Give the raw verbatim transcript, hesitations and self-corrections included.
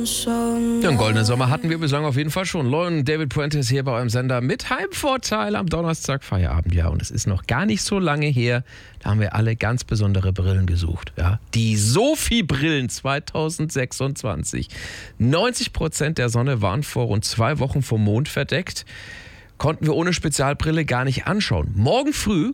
einen goldenen Sommer hatten wir bislang auf jeden Fall schon. Leon David Puentes hier bei eurem Sender mit Heimvorteil am Donnerstag Feierabend. Ja, und es ist noch gar nicht so lange her, da haben wir alle ganz besondere Brillen gesucht. Ja, die Sophie-Brillen zwanzig sechsundzwanzig. neunzig Prozent der Sonne waren vor rund zwei Wochen vom Mond verdeckt. Konnten wir ohne Spezialbrille gar nicht anschauen. Morgen früh